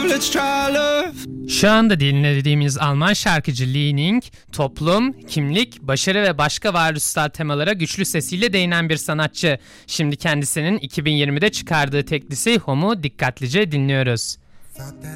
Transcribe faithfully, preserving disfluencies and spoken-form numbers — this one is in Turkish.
let's try love. Şu anda dinlediğimiz Alman şarkıcı Lining, toplum, kimlik, başarı ve başka varoluşsal temalara güçlü sesiyle değinen bir sanatçı. Şimdi kendisinin iki bin yirmide çıkardığı teklisi Home'u dikkatlice dinliyoruz.